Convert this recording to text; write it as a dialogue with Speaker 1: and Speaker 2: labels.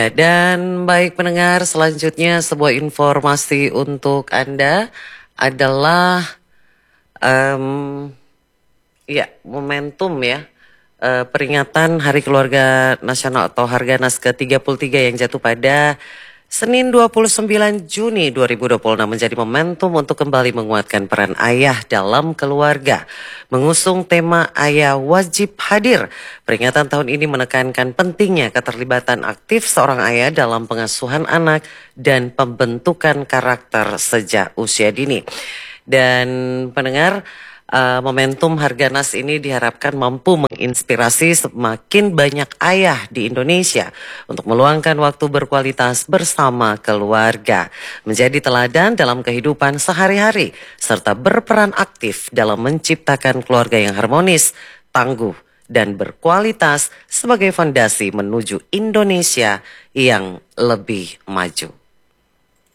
Speaker 1: Dan baik pendengar, selanjutnya sebuah informasi untuk Anda adalah momentum peringatan Hari Keluarga Nasional atau Harganas ke-33 yang jatuh pada Senin 29 Juni 2026 menjadi momentum untuk kembali menguatkan peran ayah dalam keluarga. Mengusung tema Ayah Wajib Hadir, peringatan tahun ini menekankan pentingnya keterlibatan aktif seorang ayah dalam pengasuhan anak dan pembentukan karakter sejak usia dini. Dan pendengar, momentum Harganas ini diharapkan mampu menginspirasi semakin banyak ayah di Indonesia untuk meluangkan waktu berkualitas bersama keluarga, menjadi teladan dalam kehidupan sehari-hari, serta berperan aktif dalam menciptakan keluarga yang harmonis, tangguh, dan berkualitas sebagai fondasi menuju Indonesia yang lebih maju.